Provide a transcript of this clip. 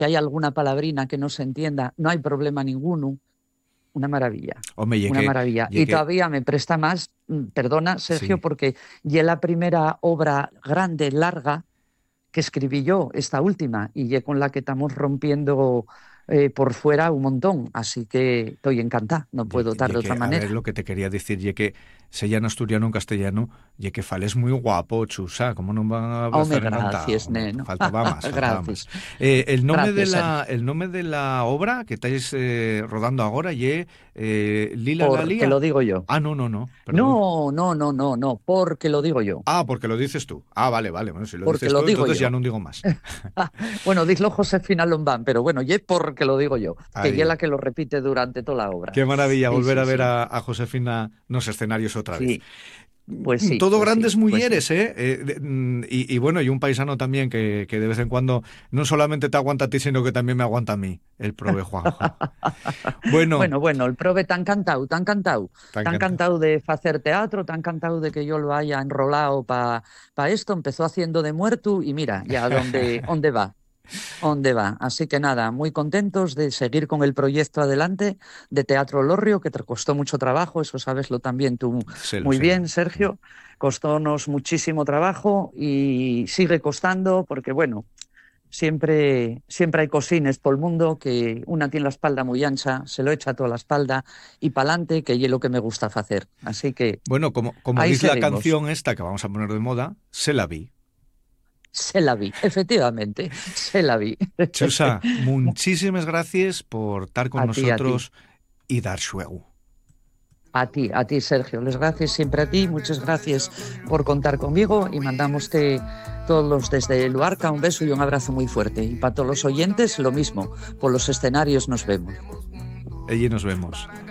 que hay alguna palabrina que no se entienda, no hay problema ninguno. Una maravilla, Home, una maravilla. Y todavía me presta más, perdona, Sergio, sí. porque ya la primera obra grande, larga, que escribí yo, esta última, y ya con la que estamos rompiendo por fuera un montón. Así que estoy encantada, no puedo estar de otra A ver, manera. lo que te quería decir, que sella en asturiano en castellano, que fales muy guapo, Chusa, ¿cómo no va a Home, estar encantado? gracias, Hombre, neno. faltaba más, faltaba más. Gracias, gracias, Sergio. El nombre de la obra que estáis rodando ahora, Lila Porque lo Lalía. digo yo. Ah, no, no, no, perdón. No, no, no, no, no, porque lo digo yo. Ah, porque lo dices tú. Ah, vale, vale, bueno, si lo Porque dices lo tú, digo entonces ya yo. no digo más. Bueno, dilo Josefina Lombán, pero bueno, y porque lo digo yo, que ella es Ahí. la que lo repite durante toda la obra. Qué maravilla Sí, volver sí, a ver sí. a Josefina en los escenarios otra vez. Sí, pues sí, Todo pues sí, grandes pues sí. mujeres, ¿eh? Y bueno, y un paisano también que de vez en cuando no solamente te aguanta a ti, sino que también me aguanta a mí, el prove Juanjo. Bueno, Bueno, bueno, el prove tan cantado, tan cantado, te tan encanta. cantado de hacer teatro, tan cantado de que yo lo haya enrolado para esto, empezó haciendo de muerto y mira, ya dónde va. ¿Dónde va? Así que nada, muy contentos de seguir con el proyecto adelante de Teatro Lorrio, que te costó mucho trabajo, eso sabeslo también tú Sélo, muy sélo. bien, Sergio. Costónos muchísimo trabajo y sigue costando porque, bueno, siempre hay cosines por el mundo que una tiene la espalda muy ancha, se lo echa toda la espalda y pa'lante, que es lo que me gusta hacer. Así que Bueno, como ahí dice la seguimos. canción esta que vamos a poner de moda, se la vi. Se la vi, efectivamente, se la vi. Chusa, muchísimas gracias por estar con A ti, a ti. nosotros y dar juego. A ti, Sergio. Les gracias siempre a ti. Muchas gracias por contar conmigo y mandamoste todos desde Luarca un beso y un abrazo muy fuerte. Y para todos los oyentes, lo mismo. Por los escenarios nos vemos. Allí nos vemos.